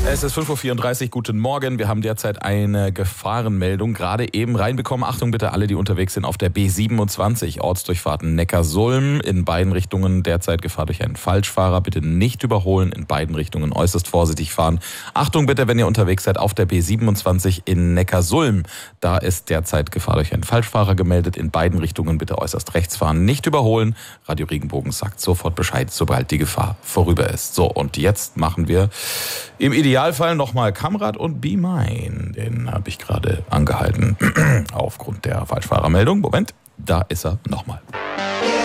Es ist 5.34 Uhr, guten Morgen. Wir haben derzeit eine Gefahrenmeldung gerade eben reinbekommen. Achtung bitte alle, die unterwegs sind auf der B27, Ortsdurchfahrten Neckarsulm. In beiden Richtungen derzeit Gefahr durch einen Falschfahrer. Bitte nicht überholen, in beiden Richtungen äußerst vorsichtig fahren. Achtung bitte, wenn ihr unterwegs seid auf der B27 in Neckarsulm. Da ist derzeit Gefahr durch einen Falschfahrer gemeldet. In beiden Richtungen bitte äußerst rechts fahren, nicht überholen. Radio Regenbogen sagt sofort Bescheid, sobald die Gefahr vorüber ist. So, und jetzt machen wir im Idealfall nochmal Kamrad und Be Mine. Den habe ich gerade angehalten aufgrund der Falschfahrermeldung. Moment, da ist er nochmal.